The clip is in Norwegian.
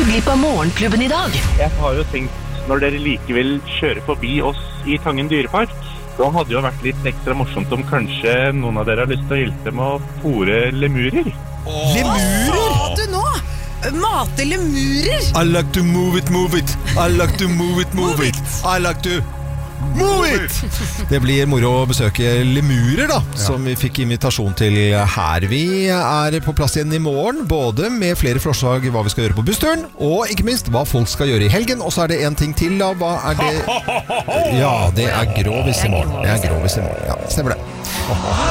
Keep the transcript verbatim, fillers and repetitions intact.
ikke glipp av Morgenklubben i dag. Jeg har jo tenkt, når dere likevel kjører forbi oss i Tangen dyrepark, så hadde det jo vært litt ekstra morsomt om kanskje noen av dere har lyst til å hjelpe med å fôre lemurer. Oh. Lemurer? Hva sa du nå? Mate lemurer? I like to move it, move it. I like to move it, move, move it. it. I like to move it. Det blir moro å besøke lemurer da, ja. Som vi fikk invitasjon til her. Vi er på plass igjen i morgen, både med flere forslag hva vi skal gjøre på bussturen, og ikke minst hva folk skal gjøre i helgen. Og så er det en ting til da, hva er det? Ja, det er grovis i morgen. Det er grovis i morgen, ja, stemmer det.